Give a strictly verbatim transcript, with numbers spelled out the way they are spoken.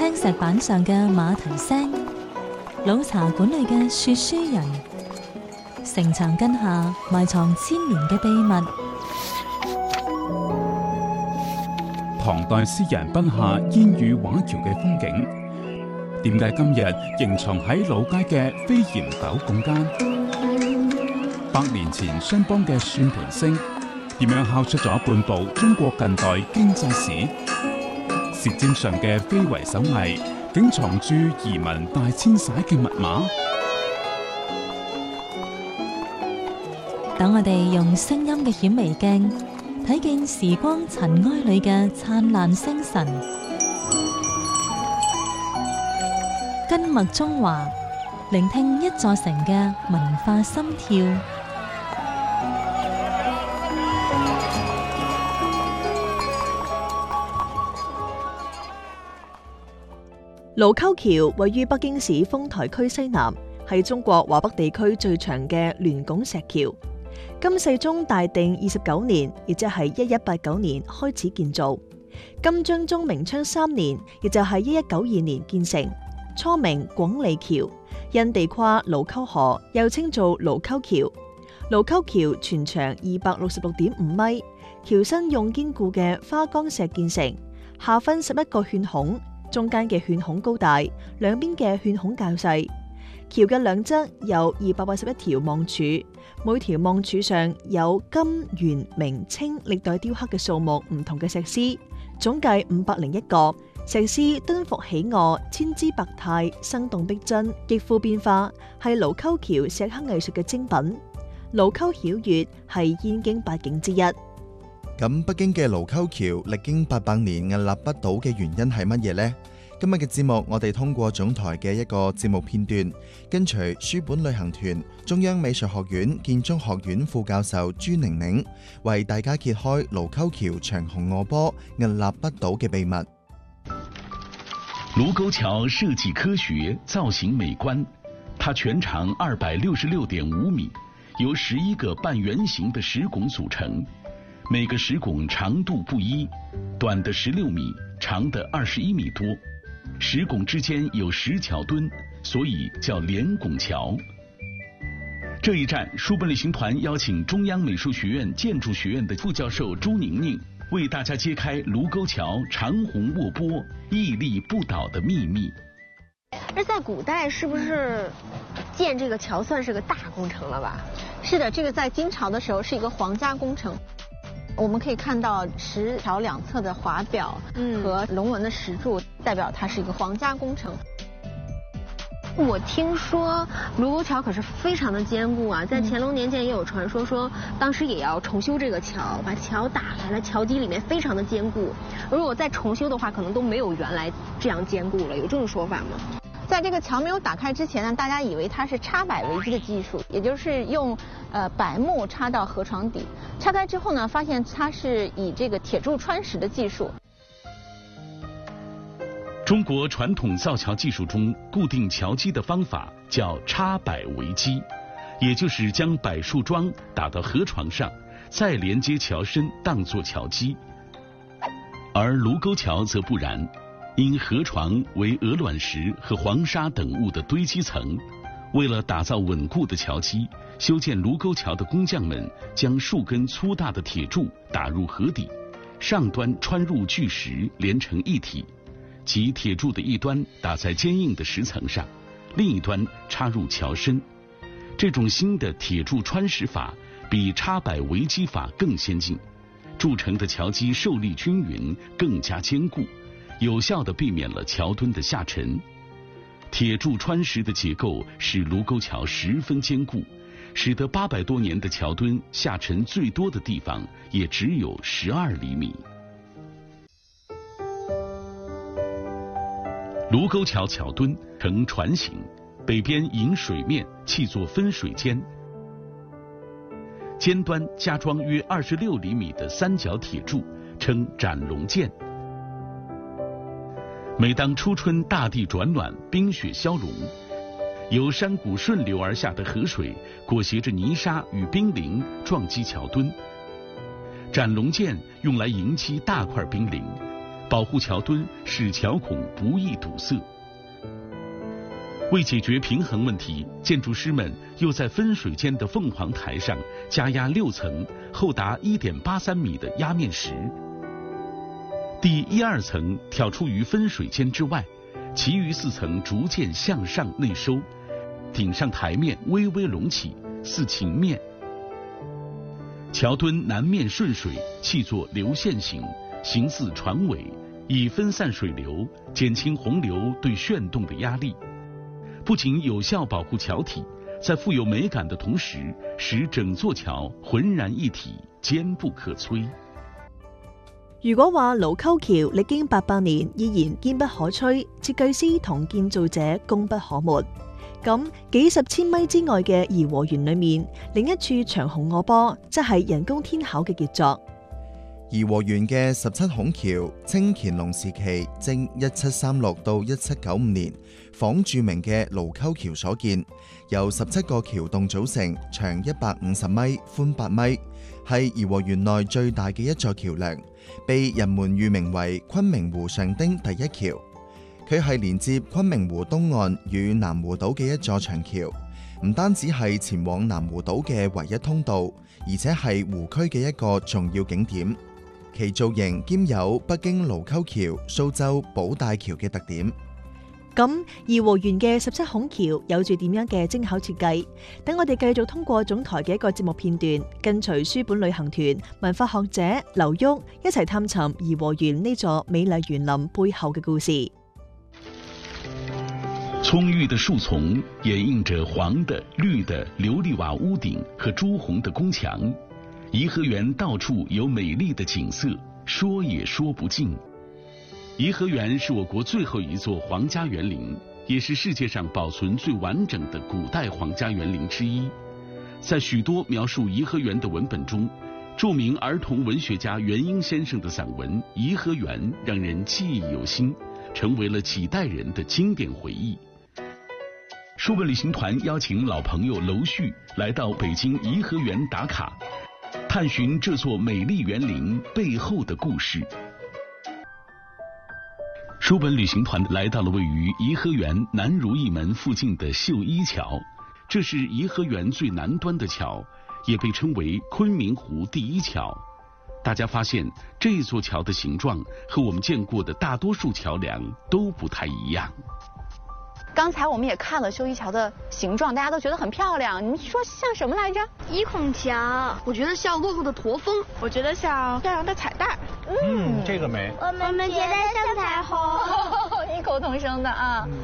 青石板上嘅馬蹄聲，老茶館裏嘅說書人，城牆根下埋藏千年嘅秘密。 唐代詩人筆下煙雨畫橋嘅風景，點解今日仍藏喺老街嘅飛檐斗拱間？百年前商幫嘅算盤聲，點樣敲出咗半部中國近代經濟史？舌尖上嘅非遺手藝，竟藏住移民大遷徙嘅密碼。 等我哋用聲音嘅顯微鏡，睇見時光塵埃裏嘅燦爛星辰。根脈中華，聆聽一座城嘅文化心跳。 盧溝橋位於北京市豐台區西南，係中國華北地區最長嘅聯拱石橋。金世宗大定二十九年，亦即係一一八九年開始建造。金章宗明昌三年，亦就係一一九二年建成。初名廣利橋，因地跨盧溝河，又稱做盧溝橋。盧溝橋全長二百六十六點五米，橋身用堅固嘅花崗石建成，下分十一個勸孔。中間嘅勸孔高大，兩邊嘅勸孔較細。橋嘅兩側有二百八十一條望柱，每條望柱上有金、元、明、清歷代雕刻嘅數目唔同嘅石獅，總計五百零一個。石獅敦伏起臥，千姿百態，生動逼真，極富變化，係盧溝橋石刻藝術嘅精品。盧溝曉月係燕京八景之一。 咁北京嘅盧溝橋歷經八百年屹立不倒嘅原因係乜嘢呢？今日嘅節目，我哋通過總台嘅一個節目片段，跟隨書本旅行團中央美術學院建築學院副教授朱寧寧，為大家揭開盧溝橋長虹卧坡屹立不倒嘅秘密。 盧溝橋設計科學，造型美觀，它全長二百六十六點五米，由十一個半圓形的石拱組成。每個石拱長度不一，短的十六米，長的二十一米多。石拱之間有石橋墩，所以叫連拱橋。這一站，書本旅行團邀請中央美術學院建築學院的副教授朱寧寧，為大家揭開盧溝橋長虹卧坡屹立不倒的秘密。 而在古代，是不是建這個橋算是個大工程了吧？ 是的，這個在金朝的時候是一個皇家工程。我們可以看到石橋兩側的華表和龍紋的石柱，代表它是一個皇家工程。 我聽說盧溝橋可是非常的堅固啊，在乾隆年間也有傳說說，當時也要重修這個橋，把橋打開了，橋底裡面非常的堅固。如果再重修的話，可能都沒有原來這樣堅固了。有這種說法嗎？ 在這個橋沒有打開之前呢，大家以為它是插柏為基的技術，也就是用呃柏木插到河床底。拆開之後呢，發現它是以這個鐵柱穿石的技術。 中國傳統造橋技術中，固定橋基的方法叫插柏為基，也就是將柏樹樁打到河床上，再連接橋身當作橋基。而盧溝橋則不然。因河床為鵝卵石和黃沙等物的堆積層，為了打造穩固的橋基，修建盧溝橋的工匠們將數根粗大的鐵柱打入河底，上端穿入巨石連成一體，即鐵柱的一端打在堅硬的石層上，另一端插入橋身。這種新的鐵柱穿石法比插柏為基法更先進，鑄成的橋基受力均勻，更加堅固，有效地避免了橋墩的下沉。鐵柱穿石的結構使盧溝橋十分堅固，使得八百多年的橋墩下沉最多的地方也只有十二厘米。盧溝橋橋墩呈船形，北邊迎水面，砌作分水尖，尖端加裝約二十六厘米的三角鐵柱，稱斬龍箭。每當初春大地轉暖，冰雪消融，由山谷順流而下的河水裹挾着泥沙與冰凌撞擊橋墩，斬龍箭用來迎擊大塊冰凌， 保护桥墩，使桥孔不易堵塞。为解决平衡问题，建筑师们又在分水间的凤凰台上加压六层厚达 一点八三米的压面石。第一二层挑出于分水间之外，其余四层逐渐向上内收，顶上台面微微隆起，似晴面。桥墩南面顺水，砌作流线形，形似船尾，以分散水流，减轻洪流对旋动的压力。不仅有效保护桥体，在富有美感的同时，使整座橋浑然一體，堅不可摧。 如果話盧溝橋歷經八百年依然堅不可摧，設計師同建造者功不可沒。咁幾十千米之外嘅頤和園裏面，另一處長虹卧坡，則係人工天巧嘅傑作。 頤和園嘅十七孔橋，清乾隆時期正一七三六到一七九五年仿著名嘅盧溝橋所建，由十七個橋洞組成，長一百五十米，寬八米，係頤和園內最大嘅一座橋梁，被人們譽名為昆明湖上汀第一橋。佢係連接昆明湖東岸與南湖島嘅一座長橋，唔單止係前往南湖島嘅唯一通道，而且係湖區嘅一個重要景點。其造型兼有北京盧溝橋、蘇州寶帶橋嘅特點。 咁頤和園嘅十七孔橋有住點樣嘅精巧設計？等我哋繼續通過總台嘅一個節目片段，跟隨書本旅行團文化學者劉旭一齊探尋頤和園呢座美麗園林背後嘅故事。 葱郁的樹叢掩映着黃的、綠的琉璃瓦屋頂和朱紅的宮牆。頤和園到處有美麗的景色，說也說不盡。頤和園是我國最後一座皇家園林，也是世界上保存最完整的古代皇家園林之一。在許多描述頤和園的文本中，著名兒童文學家元英先生的散文《頤和園》讓人記憶猶新，成為了幾代人的經典回憶。書本旅行團邀請老朋友樓旭來到北京頤和園打卡，探尋這座美麗園林背後的故事。書本旅行團來到了位於頤和園南如意門附近的秀一橋，這是頤和園最南端的橋，也被稱為昆明湖第一橋。大家發現這座橋的形狀和我們見過的大多數橋樑都不太一樣。 剛才我們也看了秀一橋的形狀，大家都覺得很漂亮。你說像什麼來着？ 一孔橋，我覺得像落後的駝峰， 我覺得像漂亮的彩帶。 嗯，這個美。 我們覺得像彩虹。 異口同聲的啊。